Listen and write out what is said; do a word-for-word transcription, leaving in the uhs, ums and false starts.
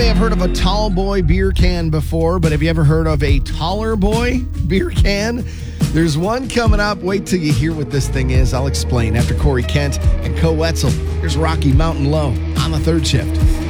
may have heard of a tall boy beer can before, but have you ever heard of a taller boy beer can? There's one coming up. Wait till you hear what this thing is. I'll explain after Corey Kent and Co Wetzel. Here's Rocky Mountain Low on the third shift.